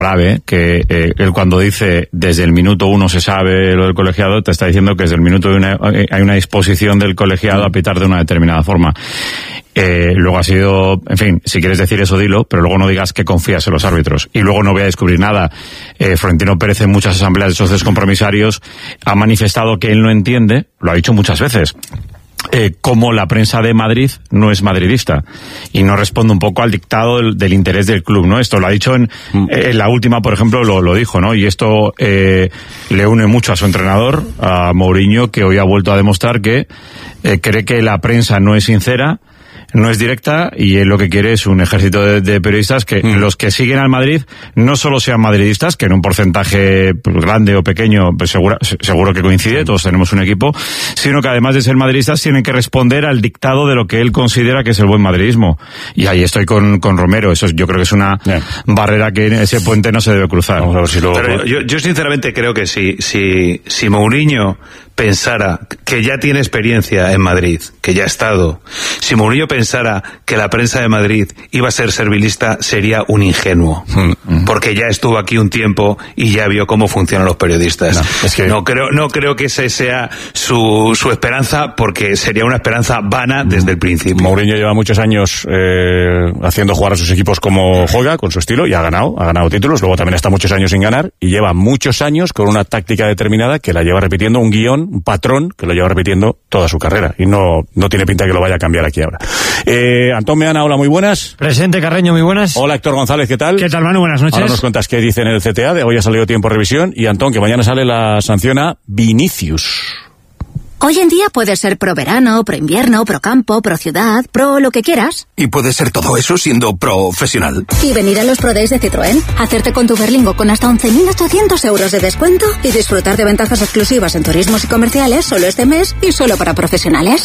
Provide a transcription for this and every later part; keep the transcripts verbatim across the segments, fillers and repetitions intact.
grave, que eh, él cuando dice desde el minuto uno se sabe lo del colegiado, te está diciendo que desde el minuto uno hay una disposición del colegiado a pitar de una determinada forma. Eh, luego ha sido, en fin, si quieres decir eso dilo, pero luego no digas que confías en los árbitros. Y luego no voy a descubrir nada. Eh, Florentino Pérez en muchas asambleas de socios compromisarios ha manifestado que él no entiende, lo ha dicho muchas veces, Eh, como la prensa de Madrid no es madridista y no responde un poco al dictado del, del interés del club, ¿no? Esto lo ha dicho en, mm. en la última, por ejemplo, lo, lo dijo, ¿no? Y esto eh, le une mucho a su entrenador, a Mourinho, que hoy ha vuelto a demostrar que eh, cree que la prensa no es sincera, no es directa, y él lo que quiere es un ejército de, de periodistas que mm. los que siguen al Madrid no solo sean madridistas, que en un porcentaje pues, grande o pequeño pues, seguro, seguro que coincide, todos tenemos un equipo, sino que además de ser madridistas tienen que responder al dictado de lo que él considera que es el buen madridismo. Y ahí estoy con, con Romero, eso yo creo que es una yeah. barrera que en ese puente no se debe cruzar. Vamos a ver si lo... Pero yo, yo sinceramente creo que si, si, si Mourinho pensara que ya tiene experiencia en Madrid, que ya ha estado, si Mourinho pensara que la prensa de Madrid iba a ser servilista, sería un ingenuo, mm. porque ya estuvo aquí un tiempo y ya vio cómo funcionan los periodistas. No, es que... no creo no creo que esa sea su, su esperanza, porque sería una esperanza vana desde el principio. Mourinho lleva muchos años eh, haciendo jugar a sus equipos como juega, con su estilo, y ha ganado, ha ganado títulos, luego también está muchos años sin ganar, y lleva muchos años con una táctica determinada que la lleva repitiendo, un guión, un patrón que lo lleva repitiendo toda su carrera, y no, no tiene pinta que lo vaya a cambiar aquí ahora. Eh, Antón Meana, hola, muy buenas. Presente, Carreño, muy buenas. Hola, Héctor González, ¿qué tal? ¿Qué tal, Manu? Buenas noches. Ahora nos cuentas qué dice en el C T A, de hoy ha salido tiempo de revisión, y Antón, que mañana sale la sanción a Vinicius. Hoy en día puedes ser pro verano, pro invierno, pro campo, pro ciudad, pro lo que quieras. Y puedes ser todo eso siendo profesional. Y venir a los Pro Days de Citroën, hacerte con tu Berlingo con hasta once mil ochocientos euros de descuento y disfrutar de ventajas exclusivas en turismos y comerciales solo este mes y solo para profesionales.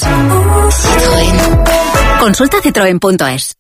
Citroën. Consulta citroen punto es.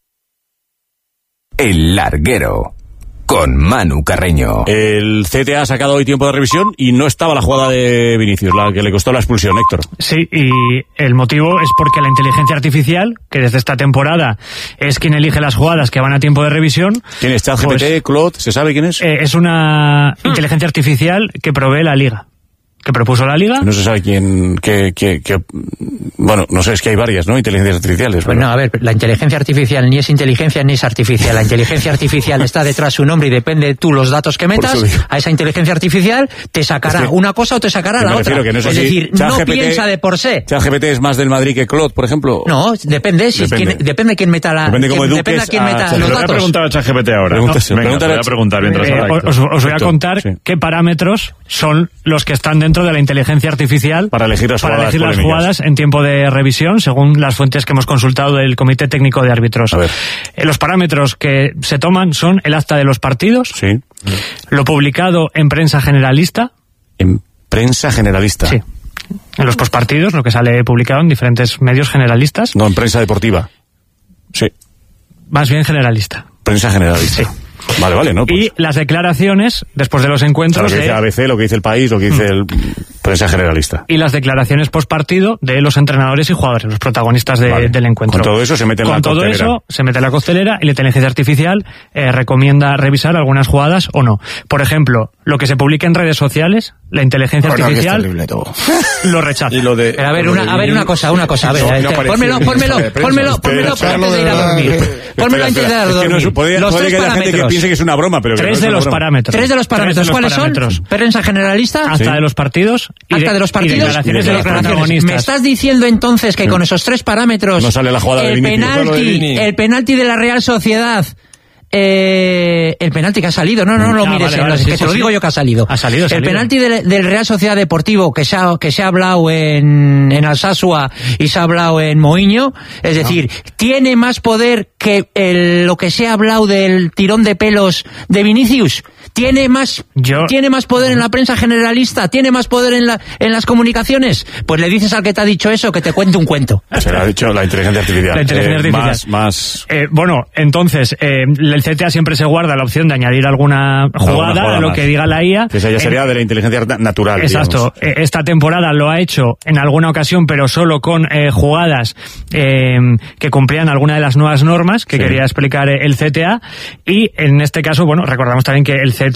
El Larguero, con Manu Carreño. El C T A ha sacado hoy tiempo de revisión y no estaba la jugada de Vinicius, la que le costó la expulsión, Héctor. Sí, y el motivo es porque la inteligencia artificial, que desde esta temporada es quien elige las jugadas que van a tiempo de revisión... ¿Quién es? ChatGPT, pues, Claude? ¿Se sabe quién es? Eh, es una hmm. inteligencia artificial que provee la Liga. Que propuso la Liga. No se sabe quién, que, que, que, bueno, no sé, es que hay varias, ¿no? Inteligencias artificiales. Bueno, pero... a ver, la inteligencia artificial ni es inteligencia ni es artificial. La inteligencia artificial está detrás de su nombre y depende de tú los datos que metas. A esa inteligencia artificial te sacará es que, una cosa o te sacará la otra. Que no es, es decir, no G P T, piensa de por sí. ChatGPT es más del Madrid que Claude, por ejemplo. No, depende, si depende. Quién, depende quién meta la, depende quién, depende a quién meta a, los datos. Le voy a preguntar a ChatGPT ahora. Pregúntese, no, venga, voy a preguntar mientras eh, os, os voy a contar sí. qué parámetros son los que están dentro de la inteligencia artificial para elegir las, para jugadas, elegir las jugadas en tiempo de revisión, según las fuentes que hemos consultado del Comité Técnico de Árbitros. A ver. Eh, los parámetros que se toman son el acta de los partidos, sí. lo publicado en prensa generalista. En prensa generalista. Sí. En los postpartidos, lo que sale publicado en diferentes medios generalistas. No, en prensa deportiva. Sí. Más bien generalista. Prensa generalista. Sí. Vale, vale, ¿no? Pues... Y las declaraciones, después de los encuentros... O sea, lo que dice de... A B C, lo que dice El País, lo que dice el prensa generalista. Y las declaraciones postpartido de los entrenadores y jugadores, los protagonistas de, vale. del encuentro. Con todo eso se mete en Con la todo costelera. eso se mete en la costelera y la inteligencia artificial eh, recomienda revisar algunas jugadas o no. Por ejemplo, lo que se publica en redes sociales, la inteligencia bueno, artificial lo rechaza. Y lo de, Pero a ver, una, a ver una cosa, una cosa. A ver, no, no este, pónmelo, pónmelo, pónmelo, pónmelo antes de ir a dormir. Pónmelo antes de ir a dormir. No, puede, los puede tres que haya gente que piense que es una broma, pero tres que no de los broma. parámetros. Tres de los parámetros. De los ¿Cuáles parámetros. son? Prensa generalista. Acta sí. de los partidos. Acta de, de los partidos. Y declaraciones de, de los protagonistas. ¿Me estás diciendo entonces que sí. con esos tres parámetros no sale la jugada el de penalti, el penalti de la Real Sociedad? Eh, el penalti que ha salido, no, no, no lo ah, mires, vale, vale, es sí, que sí, te lo sí. digo yo que ha salido. Ha salido, ha salido. El penalti del, del Real Sociedad Deportivo que se ha, que se ha hablado en, en Alsasua y se ha hablado en Moinho, es decir, no. tiene más poder que el, lo que se ha hablado del tirón de pelos de Vinicius. Tiene más, yo... tiene más poder en la prensa generalista, tiene más poder en la, en las comunicaciones. Pues le dices al que te ha dicho eso que te cuente un cuento. Se lo ha dicho la inteligencia artificial. La inteligencia eh, artificial. Más, más... Eh, bueno, entonces, eh, la el C T A siempre se guarda la opción de añadir alguna jugada, jugada a lo más. que diga la I A. Que esa ya sería en, de la inteligencia natural. Exacto. Digamos. Esta temporada lo ha hecho en alguna ocasión, pero solo con eh, jugadas eh, que cumplían alguna de las nuevas normas que sí. quería explicar el C T A. Y en este caso, bueno, recordamos también que el C T A